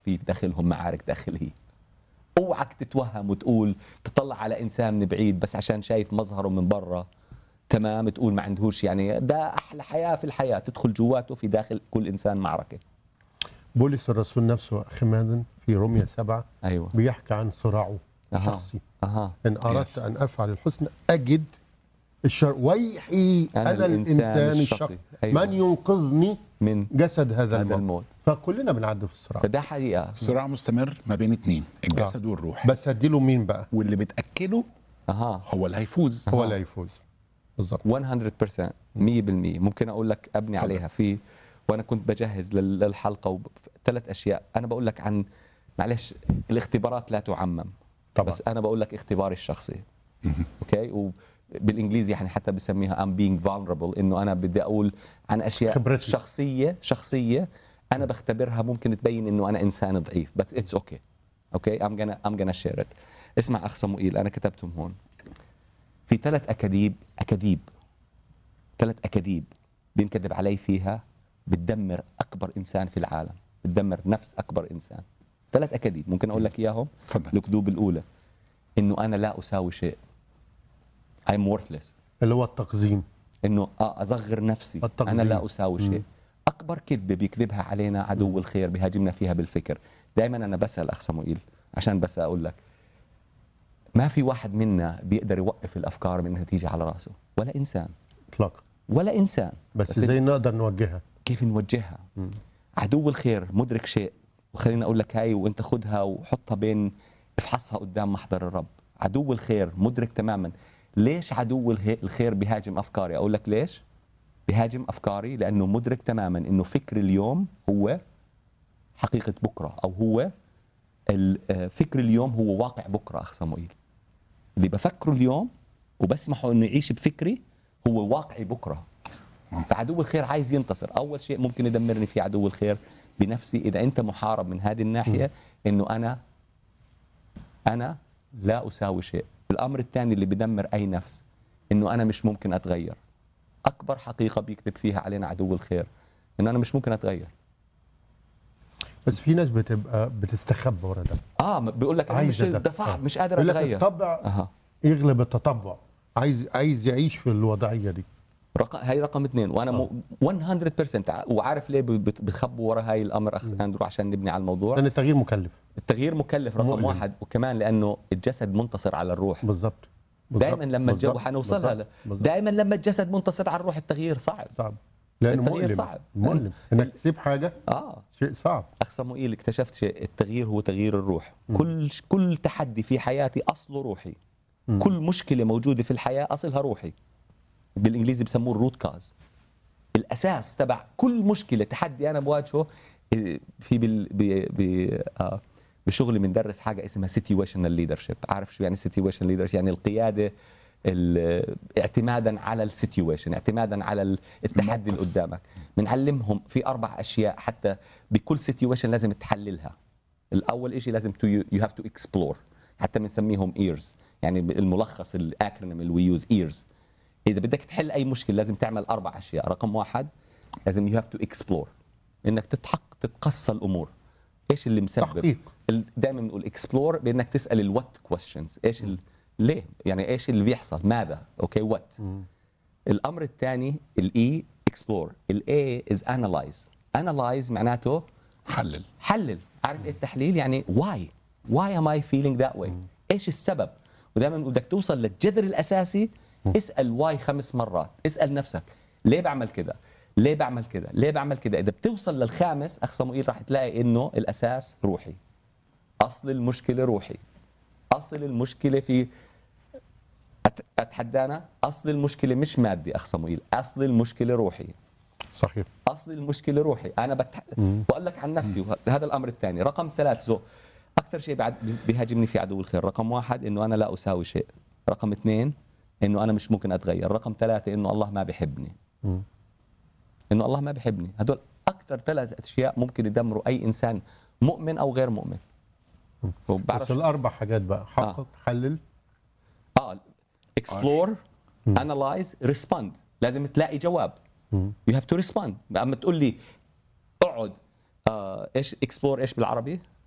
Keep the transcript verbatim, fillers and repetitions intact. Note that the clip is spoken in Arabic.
في داخلهم معارك داخلية. اوعك تتوهم وتقول تطلع على انسان من بعيد بس عشان شايف مظهره من برا تمام تقول ما عندهوش، يعني ده احلى حياة في الحياة، تدخل جواته في داخل كل انسان معركة. بولس الرسول نفسه أخي مازن في رومية سبعة ايوه بيحكي عن صراعه الشخصي. اها إن أردت Yes. أن أفعل الحسنى أجد الشر، ويحي أنا أنا الإنسان الإنسان الشقي. الشقي. أيوة. من ينقذني من جسد هذا, هذا الموت. الموت. فكلنا بنعدي في الصراع، فده حقيقة. صراع مستمر ما بين اتنين، الجسد والروح، بس هديله مين بقى؟ واللي بتأكله اها هو اللي هيفوز. هو اللي هيفوز بالظبط. مية بالمية مية بالمية. ممكن اقول لك ابني فضل. عليها في وانا كنت بجهز لل- للحلقة ثلاث اشياء. انا بقول لك عن معلش الاختبارات لا تعمم طبعا. بس انا بقول لك اختباري الشخصي. اوكي، وبالانجليزي يعني حتى بسميها I'm being vulnerable، انه انا بدي اقول عن اشياء خبرتي. شخصيه شخصيه انا بختبرها ممكن تبين انه انا انسان ضعيف، بس اتس اوكي. اوكي I'm gonna I'm gonna share it. اسمع اخ صموئيل، انا كتبتهم هون. في ثلاث اكاذيب اكاذيب ثلاث اكاذيب بينكذب علي فيها بتدمر اكبر انسان في العالم، بتدمر نفس اكبر انسان. ثلاث اكاذيب ممكن اقول لك اياهم. تفضل. الكذوب الاولى انه انا لا اساوي شيء، I'm worthless، اللي هو التقزيم. انه اه اصغر نفسي، التقزيم. انا لا اساوي شيء. اكبر كذبه بيكذبها علينا عدو الخير، بيهاجمنا فيها بالفكر. دائما انا بسال اخ صموئيل عشان بس اقول لك، ما في واحد منا بيقدر يوقف الافكار من انها تيجي على راسه، ولا انسان اطلاقا. ولا انسان. بس, بس ازاي نقدر نوجهها؟ كيف نوجهها؟ عدو الخير مدرك شيء، وخليني اقول لك هاي وانت خدها وحطها بين، افحصها قدام محضر الرب. عدو الخير مدرك تماما. ليش عدو الهي- الخير بيهاجم افكاري؟ اقول لك ليش بيهاجم افكاري. لانه مدرك تماما انه فكر اليوم هو حقيقه بكره، او هو ال- آه، فكر اليوم هو واقع بكره. اخ صموئيل، اللي بفكره اليوم وبسمحه انه يعيش بفكري هو واقعي بكره. فعدو الخير عايز ينتصر. اول شيء ممكن يدمرني فيه عدو الخير بنفسي، اذا انت محارب من هذه الناحيه، انه انا انا لا اساوي شيء. الامر الثاني اللي بدمر اي نفس انه انا مش ممكن اتغير. اكبر حقيقه بيكذب فيها علينا عدو الخير انه انا مش ممكن اتغير. بس في ناس بتبقى بتستخبى ورا ده. اه بيقول لك أنا مش عايزة ده. ده صعب، آه. مش قادر يقول لك اتغير. الطبع اها يغلب التطبع. عايز عايز يعيش في الوضعيه دي. رقم هاي رقم اثنين، وانا آه. مو مية بالمية. وعارف ليه بت- بتخبوا ورا هاي الامر اخ اندرو؟ عشان نبني على الموضوع. لان التغيير مكلف. التغيير مكلف رقم مؤلم. واحد، وكمان لانه الجسد منتصر على الروح. بالظبط. دائما لما الجو بالظبط. حنوصلها بالظبط. بالظبط. دائما لما الجسد منتصر على الروح التغيير صعب. صعب. لانه التغيير مؤلم. صعب. مؤلم انك تسيب حاجه اه شيء صعب. اخ صموئيل، اكتشفت شيء، التغيير هو تغيير الروح. كل كل تحدي في حياتي اصله روحي. كل مشكله موجوده في الحياه اصلها روحي. بالانجليزي بسموه الروت كاز. الاساس تبع كل مشكله تحدي انا بواجهه. إيه، في بال ب ب آه بشغلي بندرس حاجه اسمها سيتويشنال ليدرشيب. عارف شو يعني سيتويشنال ليدرشيب؟ يعني القياده ال- اعتمادا على السيتويشن، اعتمادا على التحدي اللي قدامك. بنعلمهم في اربع اشياء حتى بكل سيتويشن لازم تحللها. الاول شيء لازم تو يو هاف تو اكسبلور، حتى بنسميهم ايرز، يعني الملخص الاكرونيم اللي وي يوز ايرز. اذا بدك تحل اي مشكله لازم تعمل اربع اشياء. رقم واحد لازم يو هاف تو اكسبلور، انك تتحق تتقصى الامور. ايش اللي مسبب؟ تحقيق. دائما بنقول اكسبلور بانك تسال الوات كويستشنز. ايش ال... ليه؟ يعني ايش اللي بيحصل؟ ماذا؟ اوكي وات. الامر الثاني الاي اكسبلور، الاي از انالايز. انالايز معناته حلل. حلل. عارف ايه التحليل؟ يعني واي واي ام اي فيلينج ذات واي؟ ايش السبب؟ ودائما بدك توصل للجذر الاساسي. اسال واي خمس مرات، اسال نفسك ليه بعمل كده؟ ليه بعمل كده؟ ليه بعمل كده؟ اذا بتوصل للخامس اخ صموئيل راح تلاقي انه الاساس روحي. اصل المشكله روحي. اصل المشكله في أت- اتحدانا، اصل المشكله مش مادي اخ صموئيل، اصل المشكله روحي. صحيح. اصل المشكله روحي. انا بتح... بقول لك عن نفسي، وهذا الامر الثاني. رقم ثلاث، زو اكثر شيء بعد بيهاجمني في عدو الخير. رقم واحد انه انا لا اساوي شيء. رقم اثنين انه انا مش ممكن اتغير. رقم ثلاثه انه الله ما بيحبني. انه الله ما بيحبني. هدول اكثر ثلاث اشياء ممكن يدمروا اي انسان مؤمن او غير مؤمن. بس وبعرف الاربع حاجات بقى حقق آه. حلل. اه اكسبلور، انالايز، ريسبوند. لازم تلاقي جواب. يو هاف تو ريسبوند. اما تقول لي اقعد آه ايش اكسبلور ايش بالعربي؟